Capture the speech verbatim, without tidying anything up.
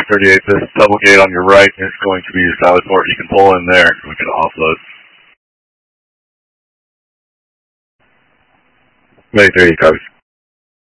thirty-eight, this double gate on your right is going to be your side port. You can pull in there. We can offload. May thirty, copies.